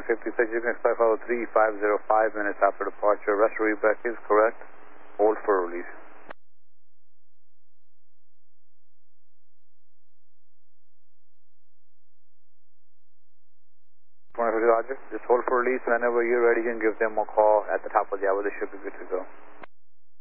56, you can expect follow 3505 minutes after departure. Rest of reback is correct. Hold for release. 2050, Roger. Just hold for release. Whenever you're ready, you can give them a call at the top of the hour. They should be good to go.